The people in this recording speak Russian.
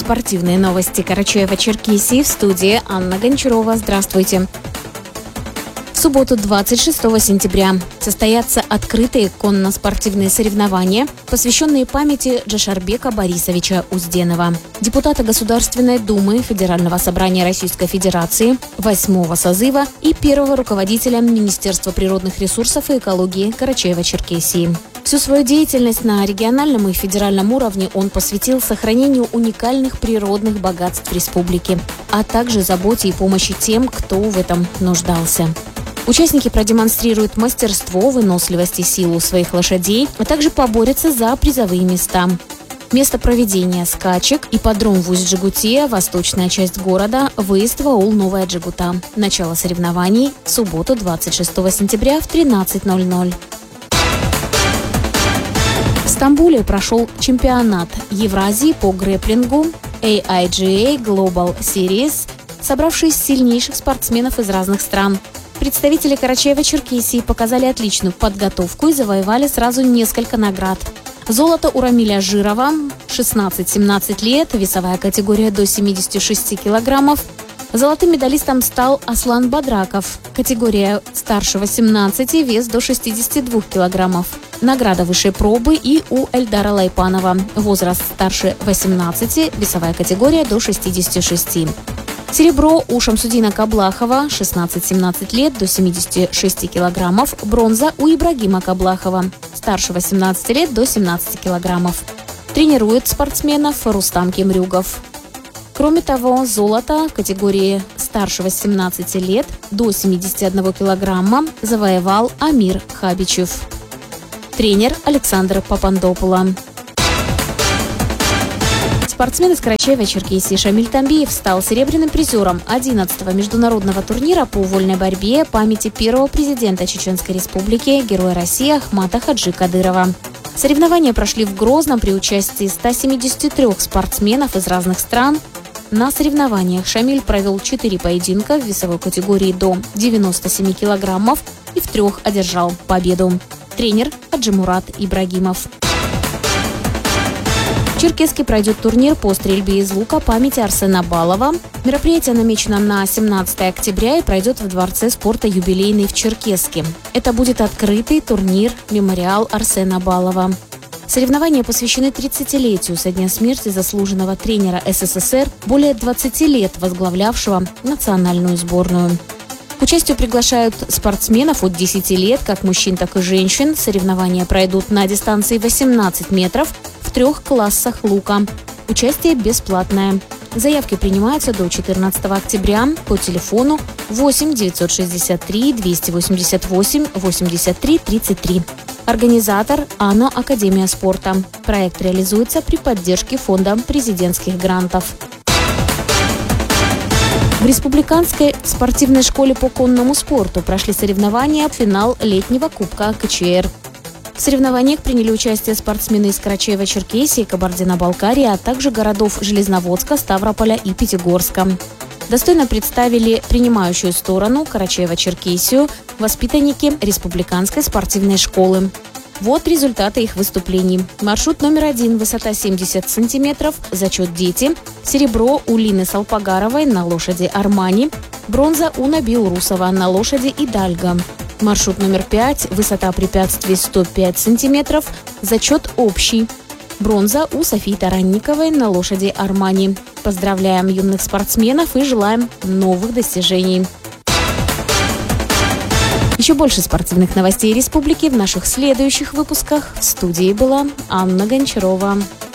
Спортивные новости Карачаева-Черкесии, в студии Анна Гончарова. Здравствуйте. В субботу 26 сентября состоятся открытые конно-спортивные соревнования, посвященные памяти Джашарбека Борисовича Узденова, депутата Государственной Думы Федерального собрания Российской Федерации 8-го созыва и первого руководителя Министерства природных ресурсов и экологии Карачаева-Черкесии. Всю свою деятельность на региональном и федеральном уровне он посвятил сохранению уникальных природных богатств республики, а также заботе и помощи тем, кто в этом нуждался. Участники продемонстрируют мастерство, выносливость и силу своих лошадей, а также поборются за призовые места. Место проведения скачек – ипподром в Усть-Джигуте, восточная часть города, выезд в аул Новая Джигута. Начало соревнований в субботу 26 сентября в 13:00. В Стамбуле прошел чемпионат Евразии по грэпплингу AIGA Global Series, собравший сильнейших спортсменов из разных стран. Представители Карачаева-Черкесии показали отличную подготовку и завоевали сразу несколько наград. Золото у Рамиля Жирова, 16-17 лет, весовая категория до 76 килограммов. Золотым медалистом стал Аслан Бадраков, категория старше 18, вес до 62 килограммов. Награда высшей пробы и у Эльдара Лайпанова, возраст старше 18, весовая категория до 66. Серебро у Шамсудина Каблахова, 16-17 лет, до 76 килограммов. Бронза у Ибрагима Каблахова, старше 18 лет, до 17 килограммов. Тренирует спортсменов Рустам Кемрюгов. Кроме того, золото в категории старше 18 лет, до 71 килограмма завоевал Амир Хабичев. Тренер Александр Папандопула. Спортсмен из Карачаева-Черкесии Шамиль Тамбиев стал серебряным призером 11-го международного турнира по вольной борьбе памяти первого президента Чеченской Республики, героя России Ахмата Хаджи Кадырова. Соревнования прошли в Грозном при участии 173 спортсменов из разных стран. На соревнованиях Шамиль провел 4 поединка в весовой категории до 97 килограммов и в 3 одержал победу. Тренер Аджимурат Ибрагимов. В Черкесске пройдет турнир по стрельбе из лука памяти Арсена Балова. Мероприятие намечено на 17 октября и пройдет в Дворце спорта «Юбилейный» в Черкесске. Это будет открытый турнир «Мемориал Арсена Балова». Соревнования посвящены 30-летию со дня смерти заслуженного тренера СССР, более 20 лет возглавлявшего национальную сборную. К участию приглашают спортсменов от 10 лет, как мужчин, так и женщин. Соревнования пройдут на дистанции 18 метров в 3 классах лука. Участие бесплатное. Заявки принимаются до 14 октября по телефону 8 963 288 83 33. Организатор АНО Академия спорта. Проект реализуется при поддержке Фонда президентских грантов. В Республиканской спортивной школе по конному спорту прошли соревнования финал летнего Кубка КЧР. В соревнованиях приняли участие спортсмены из Карачаева-Черкесии, Кабардино-Балкарии, а также городов Железноводска, Ставрополя и Пятигорска. Достойно представили принимающую сторону Карачаева-Черкесию воспитанники Республиканской спортивной школы. Вот результаты их выступлений. Маршрут номер 1, высота 70 сантиметров, зачет дети. Серебро у Лины Салпагаровой на лошади Армани. Бронза у Наби Урусова на лошади Идальго. Маршрут номер 5, высота препятствий 105 сантиметров, зачет общий. Бронза у Софии Таранниковой на лошади Армани. Поздравляем юных спортсменов и желаем новых достижений. Еще больше спортивных новостей республики в наших следующих выпусках. В студии была Анна Гончарова.